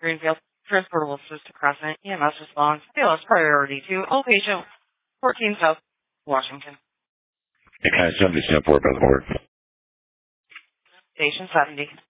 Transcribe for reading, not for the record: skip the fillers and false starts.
Greenfield. Transportable Assistant Crossing. EMS response. BLS priority to all patient 14 South, Washington. Okay, 70 10 4 by the board. Station 70.